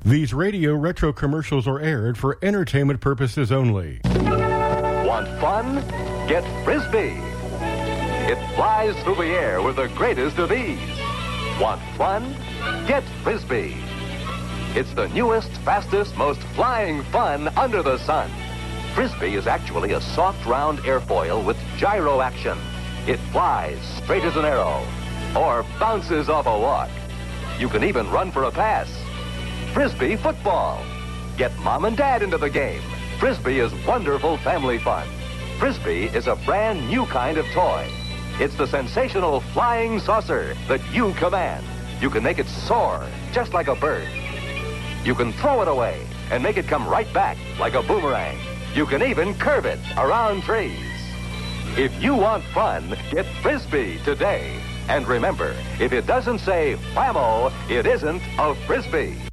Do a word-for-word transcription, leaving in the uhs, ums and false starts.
These radio retro commercials are aired for entertainment purposes only. Want fun? Get Frisbee. It flies through the air with the greatest of ease. Want fun? Get Frisbee. It's the newest, fastest, most flying fun under the sun. Frisbee is actually a soft, round airfoil with gyro action. It flies straight as an arrow or bounces off a walk. You can even run for a pass. Frisbee football. Get mom and dad into the game. Frisbee is wonderful family fun. Frisbee is a brand new kind of toy. It's the sensational flying saucer that you command. You can make it soar just like a bird. You can throw it away and make it come right back like a boomerang. You can even curve it around trees. If you want fun, get Frisbee today. And remember, if it doesn't say Whammo, it isn't a Frisbee.